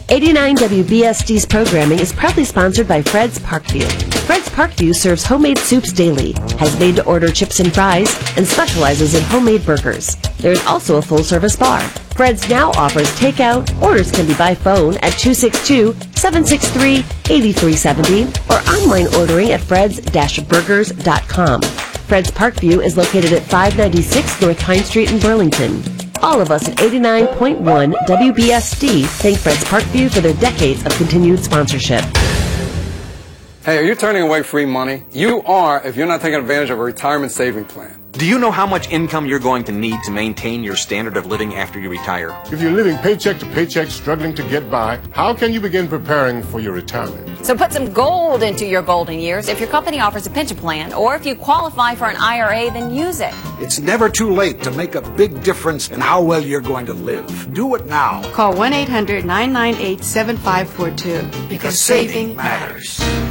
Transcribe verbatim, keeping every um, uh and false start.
eighty-nine W B S D's programming is proudly sponsored by Fred's Parkview. Fred's Parkview serves homemade soups daily, has made-to-order chips and fries, and specializes in homemade burgers. There is also a full-service bar. Fred's now offers takeout. Orders can be by phone at two six two, seven six three, eight three seven zero or online ordering at freds dash burgers dot com. Fred's Parkview is located at five ninety-six North Pine Street in Burlington. All of us at eighty-nine point one W B S D thank Fred's Parkview for their decades of continued sponsorship. Hey, are you turning away free money? You are if you're not taking advantage of a retirement saving plan. Do you know how much income you're going to need to maintain your standard of living after you retire? If you're living paycheck to paycheck, struggling to get by, how can you begin preparing for your retirement? So put some gold into your golden years. If your company offers a pension plan, or if you qualify for an I R A, then use it. It's never too late to make a big difference in how well you're going to live. Do it now. Call one eight hundred, nine nine eight, seven five four two. Because saving matters.